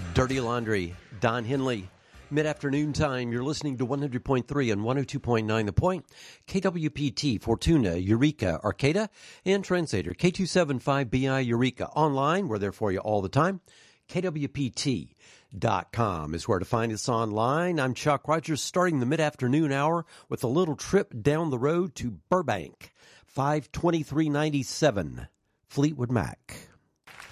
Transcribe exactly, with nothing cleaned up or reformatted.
Dirty Laundry, Don Henley. Mid-afternoon time, you're listening to one hundred point three and one oh two point nine The Point, K W P T, Fortuna, Eureka, Arcata, and Translator, K two seventy-five B I Eureka. Online, we're there for you all the time. K W P T dot com is where to find us online. I'm Chuck Rogers, starting the mid-afternoon hour with a little trip down the road to Burbank, five twenty-three ninety-seven Fleetwood Mac.